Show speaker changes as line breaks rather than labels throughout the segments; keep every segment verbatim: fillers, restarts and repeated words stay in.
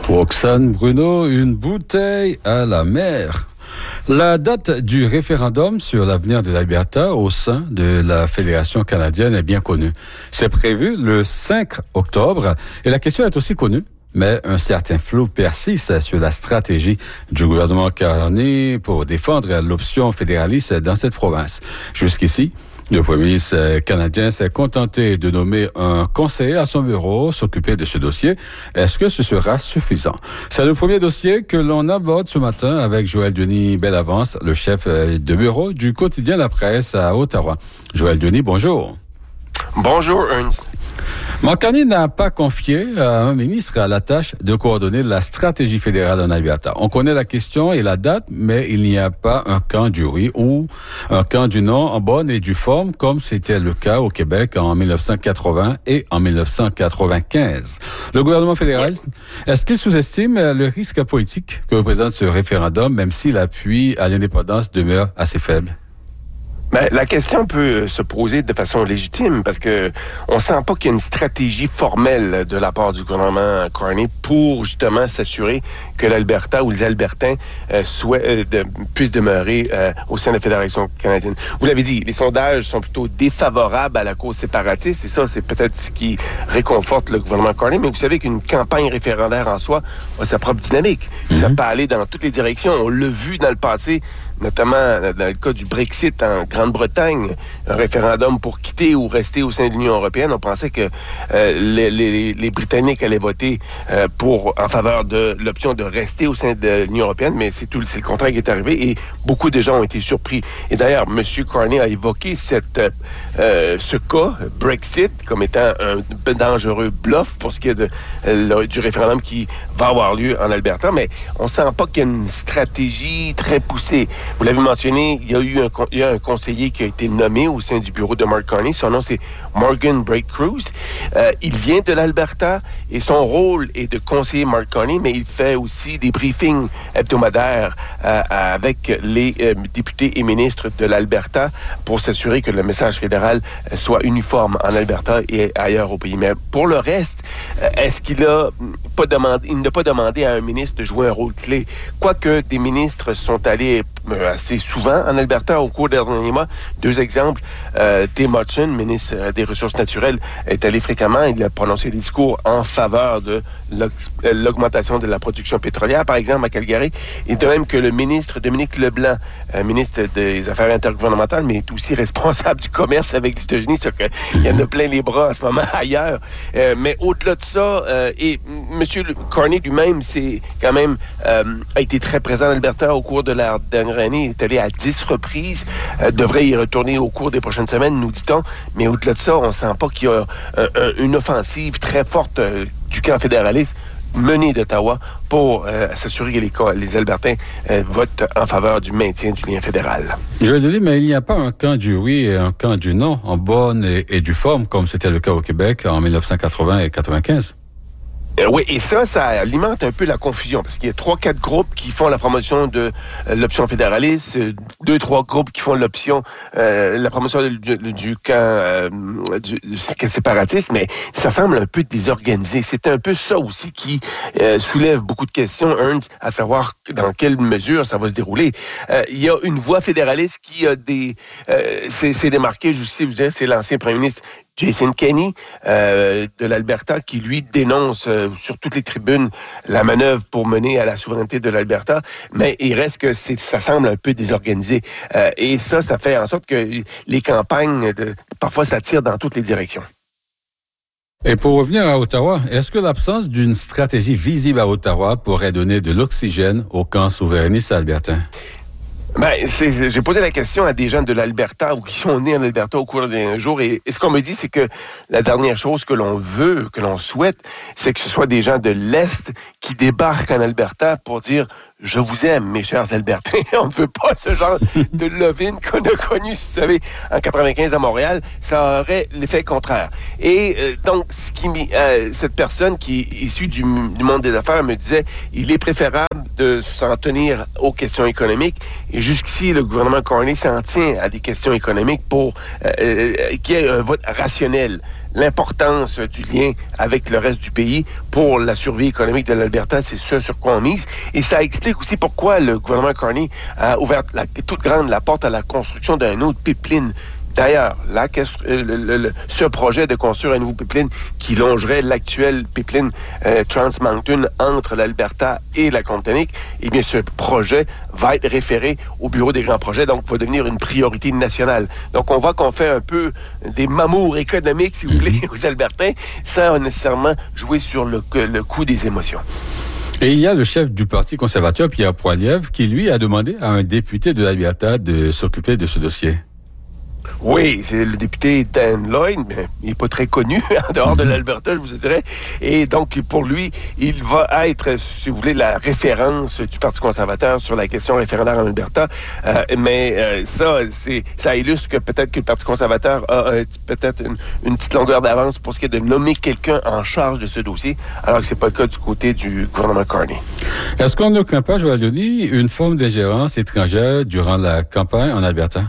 Roxane Bruno, une bouteille à la mer. La date du référendum sur l'avenir de l'Alberta au sein de la Fédération canadienne est bien connue. C'est prévu le cinq octobre et la question est aussi connue. Mais un certain flou persiste sur la stratégie du gouvernement Carney pour défendre l'option fédéraliste dans cette province. Jusqu'ici, le premier ministre canadien s'est contenté de nommer un conseiller à son bureau s'occuper de ce dossier. Est-ce que ce sera suffisant? C'est le premier dossier que l'on aborde ce matin avec Joël Denis Bellavance, le chef de bureau du quotidien La Presse à Ottawa. Joël Denis, bonjour.
Bonjour, Ernst.
Mark Carney n'a pas confié à un ministre à la tâche de coordonner la stratégie fédérale en Alberta. On connaît la question et la date, mais il n'y a pas un camp du oui ou un camp du non en bonne et due forme, comme c'était le cas au Québec en dix-neuf cent quatre-vingts et en dix-neuf cent quatre-vingt-quinze. Le gouvernement fédéral, est-ce qu'il sous-estime le risque politique que représente ce référendum, même si l'appui à l'indépendance demeure assez faible?
Ben, la question peut se poser de façon légitime parce que on sent pas qu'il y a une stratégie formelle de la part du gouvernement Carney pour justement s'assurer que l'Alberta ou les Albertains euh, souhaitent, euh, de, puissent demeurer euh, au sein de la Fédération canadienne. Vous l'avez dit, les sondages sont plutôt défavorables à la cause séparatiste et ça, c'est peut-être ce qui réconforte le gouvernement Carney. Mais vous savez qu'une campagne référendaire en soi a sa propre dynamique. Mm-hmm. Ça peut aller dans toutes les directions. On l'a vu dans le passé, notamment dans le cas du Brexit en Grande-Bretagne, un référendum pour quitter ou rester au sein de l'Union européenne. On pensait que euh, les, les, les Britanniques allaient voter euh, pour en faveur de l'option de rester au sein de l'Union européenne, mais c'est tout, c'est le contraire qui est arrivé et beaucoup de gens ont été surpris. Et d'ailleurs, M. Carney a évoqué cette, euh, ce cas, Brexit, comme étant un dangereux bluff pour ce qui est de, euh, du référendum qui va avoir lieu en Alberta, mais on sent pas qu'il y a une stratégie très poussée. Vous l'avez mentionné, il y a eu un, il y a un conseiller qui a été nommé au sein du bureau de Mark Carney. Son nom, c'est Morgan Breakcrews. Euh, il vient de l'Alberta et son rôle est de conseiller Mark Carney, mais il fait aussi des briefings hebdomadaires euh, avec les euh, députés et ministres de l'Alberta pour s'assurer que le message fédéral euh, soit uniforme en Alberta et ailleurs au pays. Mais pour le reste, euh, est-ce qu'il a pas demandé, il n'a pas demandé à un ministre de jouer un rôle clé? Quoique des ministres sont allés assez souvent en Alberta au cours des derniers mois. Deux exemples. Euh, Tim Hudson, ministre des Ressources naturelles, est allé fréquemment. Il a prononcé des discours en faveur de l'augmentation de la production pétrolière, par exemple, à Calgary. Et de même que le ministre Dominique Leblanc, euh, ministre des Affaires intergouvernementales, mais est aussi responsable du commerce avec les États-Unis. C'est qu'il y en a plein les bras en ce moment ailleurs. Euh, mais au-delà de ça, euh, et M. Carney lui-même, c'est quand même euh, a été très présent en Alberta au cours de la dernière année. Il est allé à dix reprises, euh, devrait y retourner au cours des prochaines semaines, nous dit-on. Mais au-delà de ça, on ne sent pas qu'il y a euh, un, une offensive très forte euh, du camp fédéraliste menée d'Ottawa pour euh, s'assurer que les, les Albertains euh, votent en faveur du maintien du lien fédéral.
Je le dis, mais il n'y a pas un camp du oui et un camp du non en bonne et, et due forme, comme c'était le cas au Québec en dix-neuf cent quatre-vingts et quatre-vingt-quinze.
Euh, oui, et ça, ça alimente un peu la confusion, parce qu'il y a trois, quatre groupes qui font la promotion de euh, l'option fédéraliste, euh, deux, trois groupes qui font l'option, euh, la promotion du, du, du camp euh, du, du séparatiste, mais ça semble un peu désorganisé. C'est un peu ça aussi qui euh, soulève beaucoup de questions, Ernst, à savoir dans quelle mesure ça va se dérouler. Euh, il y a une voix fédéraliste qui a des... Euh, c'est, c'est démarqué, je sais, je dirais, c'est l'ancien premier ministre Jason Kenney euh, de l'Alberta qui, lui, dénonce euh, sur toutes les tribunes la manœuvre pour mener à la souveraineté de l'Alberta, mais il reste que c'est, ça semble un peu désorganisé. Euh, et ça, ça fait en sorte que les campagnes, de, parfois, ça tire dans toutes les directions.
Et pour revenir à Ottawa, est-ce que l'absence d'une stratégie visible à Ottawa pourrait donner de l'oxygène au camp souverainiste albertain?
Ben, c'est, j'ai posé la question à des gens de l'Alberta ou qui sont nés en Alberta au cours des jours et, et ce qu'on me dit, c'est que la dernière chose que l'on veut, que l'on souhaite, c'est que ce soit des gens de l'Est qui débarquent en Alberta pour dire « Je vous aime, mes chers Albertains ». On ne veut pas ce genre de levine qu'on a connu, vous savez, en quatre-vingt-quinze à Montréal. Ça aurait l'effet contraire. Et euh, donc, ce qui, euh, cette personne qui est issue du, du monde des affaires me disait « Il est préférable de s'en tenir aux questions économiques ». Et jusqu'ici, le gouvernement Carney s'en tient à des questions économiques pour euh, qu'il y ait un vote rationnel. l'importance du lien avec le reste du pays pour la survie économique de l'Alberta, c'est ce sur quoi on mise. Et ça explique aussi pourquoi le gouvernement Carney a ouvert la, toute grande la porte à la construction d'un autre pipeline. D'ailleurs, la, le, le, le, ce projet de construire un nouveau pipeline qui longerait l'actuel pipeline euh, Trans Mountain entre l'Alberta et la Colombie-Britannique, eh bien, ce projet va être référé au Bureau des grands projets, donc va devenir une priorité nationale. Donc, on voit qu'on fait un peu des mamours économiques, si vous voulez, aux Albertains, sans nécessairement jouer sur le, le coup des émotions.
Et il y a le chef du Parti conservateur, Pierre Poilievre, qui, lui, a demandé à un député de l'Alberta de s'occuper de ce dossier.
Oui, c'est le député Dan Lloyd, mais il n'est pas très connu en dehors de l'Alberta, je vous dirais. Et donc, pour lui, il va être, si vous voulez, la référence du Parti conservateur sur la question référendaire en Alberta. Euh, mais euh, ça, c'est, ça illustre que peut-être que le Parti conservateur a euh, peut-être une, une petite longueur d'avance pour ce qui est de nommer quelqu'un en charge de ce dossier, alors que ce n'est pas le cas du côté du gouvernement Carney.
Est-ce qu'on ne craint pas, Joël Denis, une forme d'ingérence étrangère durant la campagne en Alberta?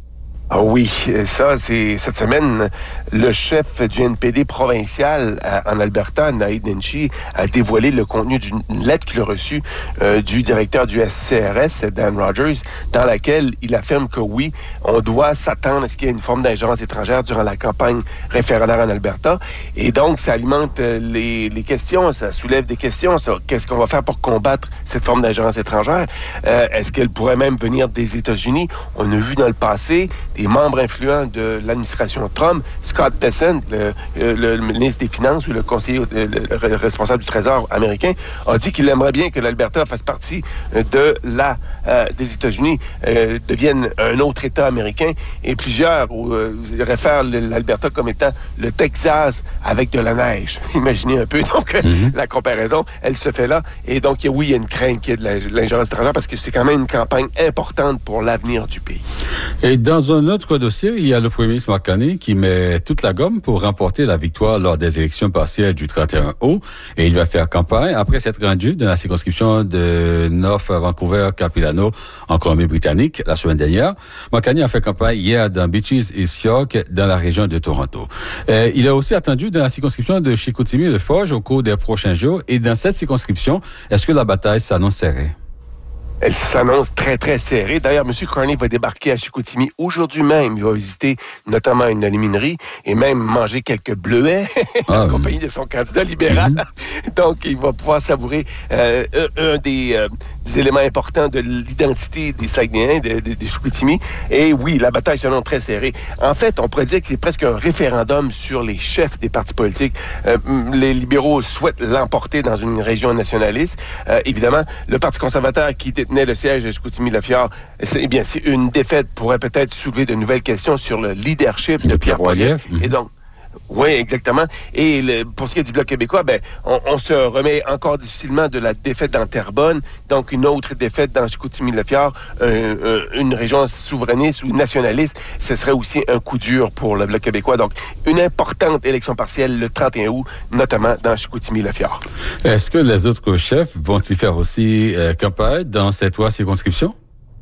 Ah oui, ça, c'est cette semaine, le chef du N P D provincial à, en Alberta, Naheed Nenshi, a dévoilé le contenu d'une lettre qu'il a reçue euh, du directeur du S C R S, Dan Rogers, dans laquelle il affirme que oui, on doit s'attendre à ce qu'il y ait une forme d'ingérence étrangère durant la campagne référendaire en Alberta. Et donc, ça alimente les, les questions, ça soulève des questions. Ça. Qu'est-ce qu'on va faire pour combattre cette forme d'ingérence étrangère? Euh, est-ce qu'elle pourrait même venir des États-Unis? On a vu dans le passé des membres influents de l'administration Trump, Scott Bessent, le, le, le ministre des Finances ou le conseiller le, le responsable du Trésor américain, a dit qu'il aimerait bien que l'Alberta fasse partie de la euh, des États-Unis, euh, devienne un autre État américain. Et plusieurs euh, réfèrent l'Alberta comme étant le Texas avec de la neige. Imaginez un peu donc mm-hmm. la comparaison, elle se fait là. Et donc oui, il y a une crainte qu'il y ait de l'ingérence étrangère parce que c'est quand même une campagne importante pour l'avenir du pays.
Et dans un autre dossier, il y a le premier ministre Mark Carney qui met toute la gomme pour remporter la victoire lors des élections partielles du trente et un août. Et il va faire campagne après s'être rendu dans la circonscription de North Vancouver-Capilano en Colombie-Britannique la semaine dernière. Mark Carney a fait campagne hier dans Beaches East York dans la région de Toronto. Et il a aussi attendu dans la circonscription de Chicoutimi-le-Forge au cours des prochains jours. Et dans cette circonscription, est-ce que la bataille s'annonce serrée?
Elle s'annonce très, très serrée. D'ailleurs, M. Carney va débarquer à Chicoutimi aujourd'hui même. Il va visiter notamment une aluminerie et même manger quelques bleuets ah, en compagnie de son candidat libéral. Mm-hmm. Donc, il va pouvoir savourer euh, un, un des, euh, des éléments importants de l'identité des Saguenayens, des de, de Chicoutimi. Et oui, la bataille s'annonce très serrée. En fait, on pourrait dire que c'est presque un référendum sur les chefs des partis politiques. Euh, les libéraux souhaitent l'emporter dans une région nationaliste. Euh, évidemment, le Parti conservateur qui détenait le siège de Chicoutimi-Le-Fjord, eh bien, c'est une défaite pourrait peut-être soulever de nouvelles questions sur le leadership de, de Pierre Poilievre. Mm-hmm. Et donc, oui, exactement. Et le, pour ce qui est du Bloc québécois, ben, on, on se remet encore difficilement de la défaite dans Terrebonne, donc une autre défaite dans Chicoutimi-Le-Fjord, euh, euh, une région souverainiste ou nationaliste, ce serait aussi un coup dur pour le Bloc québécois. Donc, une importante élection partielle le trente et un août, notamment dans Chicoutimi-Le-Fjord.
Est-ce que les autres chefs vont-ils faire aussi euh, campagne dans ces trois circonscriptions?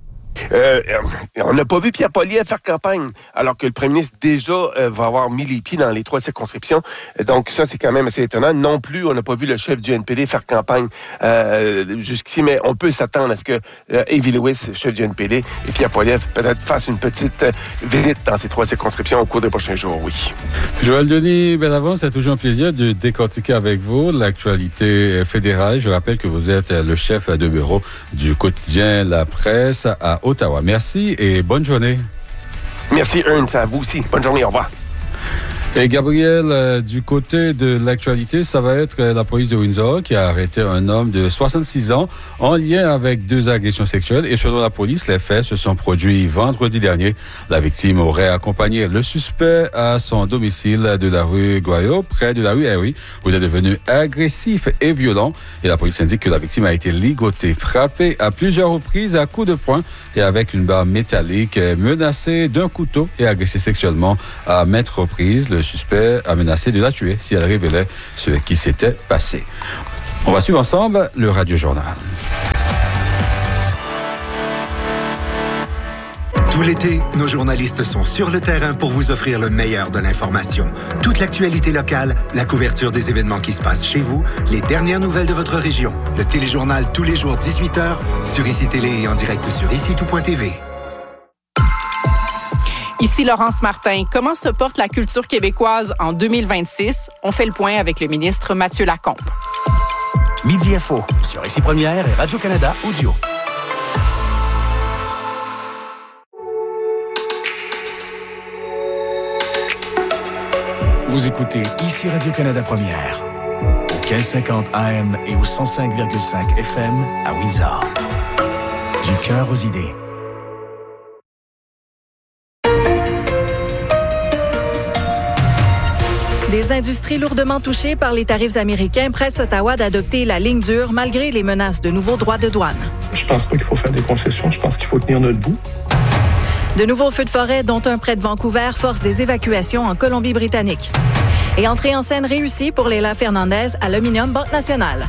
Euh, on n'a pas vu Pierre Poilievre faire campagne, alors que le premier ministre déjà euh, va avoir mis les pieds dans les trois circonscriptions. Donc ça, c'est quand même assez étonnant. Non plus, on n'a pas vu le chef du N P D faire campagne euh, jusqu'ici, mais on peut s'attendre à ce que euh, Avi Lewis, chef du N P D, et Pierre Poilievre peut-être fassent une petite euh, visite dans ces trois circonscriptions au cours des prochains jours, oui.
Joël Denis Bellavance, c'est toujours un plaisir de décortiquer avec vous l'actualité fédérale. Je rappelle que vous êtes le chef de bureau du quotidien La Presse à Ottawa. Merci et bonne journée.
Merci Ernst, à vous aussi. Bonne journée, au revoir.
Et Gabriel, euh, du côté de l'actualité, ça va être euh, la police de Windsor qui a arrêté un homme de soixante-six ans en lien avec deux agressions sexuelles. Et selon la police, les faits se sont produits vendredi dernier. La victime aurait accompagné le suspect à son domicile de la rue Goyot, près de la rue Harry, où il est devenu agressif et violent. Et la police indique que la victime a été ligotée, frappée à plusieurs reprises à coups de poing et avec une barre métallique, menacée d'un couteau et agressée sexuellement à maintes reprises. Le suspect a menacé de la tuer si elle révélait ce qui s'était passé. On va suivre ensemble le Radio Journal.
Tout l'été, nos journalistes sont sur le terrain pour vous offrir le meilleur de l'information. Toute l'actualité locale, la couverture des événements qui se passent chez vous, les dernières nouvelles de votre région. Le téléjournal tous les jours dix-huit heures sur I C I Télé et en direct sur ici tout point t v.
Ici Laurence Martin. Comment se porte la culture québécoise en deux mille vingt-six? On fait le point avec le ministre Mathieu Lacombe.
Midi Info sur Ici Première et Radio-Canada Audio. Vous écoutez Ici Radio-Canada Première, au quinze cinquante A M et au cent cinq virgule cinq F M à Windsor. Du cœur aux idées.
Des industries lourdement touchées par les tarifs américains pressent Ottawa d'adopter la ligne dure malgré les menaces de nouveaux droits de douane.
Je pense pas qu'il faut faire des concessions, je pense qu'il faut tenir notre bout.
De nouveaux feux de forêt, dont un près de Vancouver, forcent des évacuations en Colombie-Britannique. Et entrée en scène réussie pour Leila Fernandez à l'Aluminium Banque Nationale.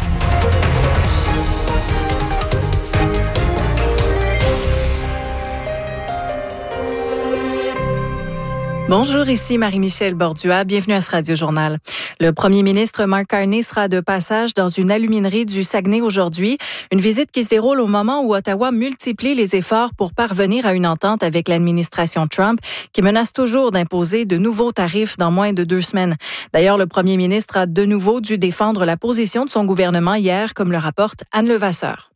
Bonjour, ici Marie-Michel Bordua. Bienvenue à ce Radio-Journal. Le premier ministre Mark Carney sera de passage dans une aluminerie du Saguenay aujourd'hui. Une visite qui se déroule au moment où Ottawa multiplie les efforts pour parvenir à une entente avec l'administration Trump, qui menace toujours d'imposer de nouveaux tarifs dans moins de deux semaines. D'ailleurs, le premier ministre a de nouveau dû défendre la position de son gouvernement hier, comme le rapporte Anne Levasseur.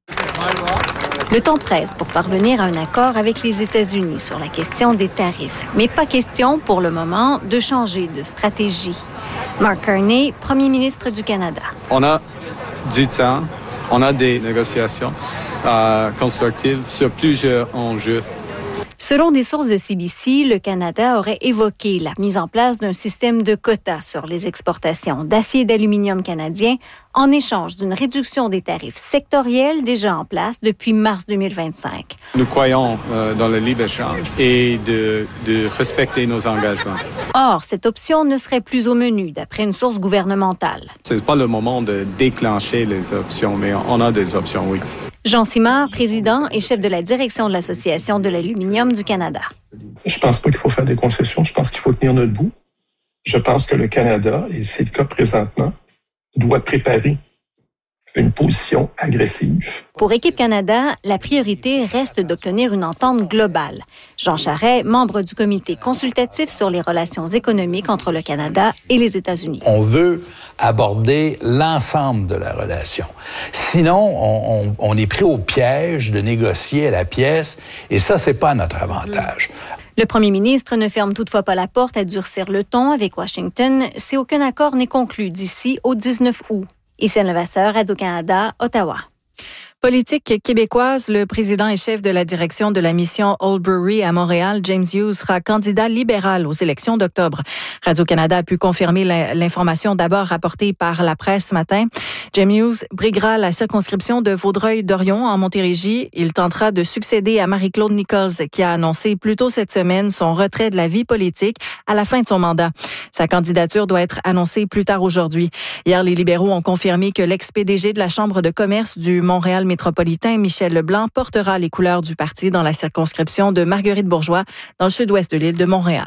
Le temps presse pour parvenir à un accord avec les États-Unis sur la question des tarifs. Mais pas question, pour le moment, de changer de stratégie. Mark Carney, premier ministre du Canada.
On a du temps, on a des négociations euh, constructives sur plusieurs enjeux.
Selon des sources de C B C, le Canada aurait évoqué la mise en place d'un système de quotas sur les exportations d'acier et d'aluminium canadien en échange d'une réduction des tarifs sectoriels déjà en place depuis mars deux mille vingt-cinq.
Nous croyons euh, dans le libre-échange et de, de respecter nos engagements.
Or, cette option ne serait plus au menu, d'après une source gouvernementale.
Ce n'est pas le moment de déclencher les options, mais on a des options, oui.
Jean Simard, président et chef de la direction de l'Association de l'aluminium du Canada.
Je pense pas qu'il faut faire des concessions, je pense qu'il faut tenir notre bout. Je pense que le Canada, et c'est le cas présentement, doit préparer une position agressive.
Pour Équipe Canada, la priorité reste d'obtenir une entente globale. Jean Charest, membre du comité consultatif sur les relations économiques entre le Canada et les États-Unis.
On veut aborder l'ensemble de la relation. Sinon, on, on, on est pris au piège de négocier à la pièce, et ça, c'est pas à notre avantage.
Le premier ministre ne ferme toutefois pas la porte à durcir le ton avec Washington si aucun accord n'est conclu d'ici au dix-neuf août. Ici Anne Levasseur, Radio-Canada, Ottawa.
Politique québécoise, le président et chef de la direction de la mission Oldbury à Montréal, James Hughes, sera candidat libéral aux élections d'octobre. Radio-Canada a pu confirmer l'information d'abord rapportée par la presse ce matin. James Hughes briguera la circonscription de Vaudreuil-Dorion en Montérégie. Il tentera de succéder à Marie-Claude Nichols, qui a annoncé plus tôt cette semaine son retrait de la vie politique à la fin de son mandat. Sa candidature doit être annoncée plus tard aujourd'hui. Hier, les libéraux ont confirmé que l'ex-P D G de la Chambre de commerce du Montréal métropolitain, Michel Leblanc, portera les couleurs du parti dans la circonscription de Marguerite-Bourgeois, dans le sud-ouest de l'île de Montréal.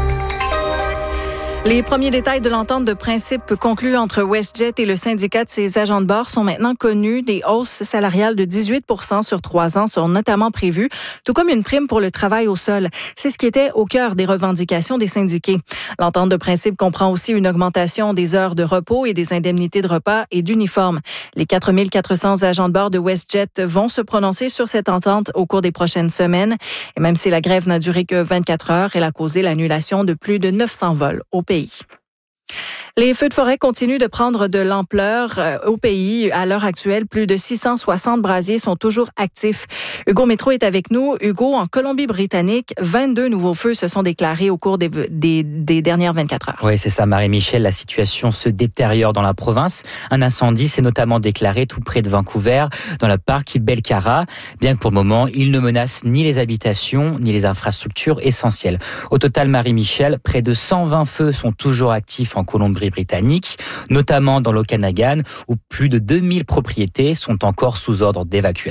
Les premiers détails de l'entente de principe conclue entre WestJet et le syndicat de ses agents de bord sont maintenant connus. Des hausses salariales de dix-huit pour cent sur trois ans sont notamment prévues, tout comme une prime pour le travail au sol. C'est ce qui était au cœur des revendications des syndiqués. L'entente de principe comprend aussi une augmentation des heures de repos et des indemnités de repas et d'uniformes. Les quatre mille quatre cents agents de bord de WestJet vont se prononcer sur cette entente au cours des prochaines semaines. Et même si la grève n'a duré que vingt-quatre heures, elle a causé l'annulation de plus de neuf cents vols au pays. Les feux de forêt continuent de prendre de l'ampleur au pays. À l'heure actuelle, plus de six cent soixante brasiers sont toujours actifs. Hugo Métro est avec nous. Hugo, en Colombie-Britannique, vingt-deux nouveaux feux se sont déclarés au cours des, des, des dernières vingt-quatre heures.
Oui, c'est ça, Marie-Michel. La situation se détériore dans la province. Un incendie s'est notamment déclaré tout près de Vancouver, dans le parc Belcara. Bien que pour le moment, il ne menace ni les habitations, ni les infrastructures essentielles. Au total, Marie-Michel, près de cent vingt feux sont toujours actifs en Colombie-Britannique, notamment dans l'Okanagan, où plus de deux mille propriétés sont encore sous ordre d'évacuation.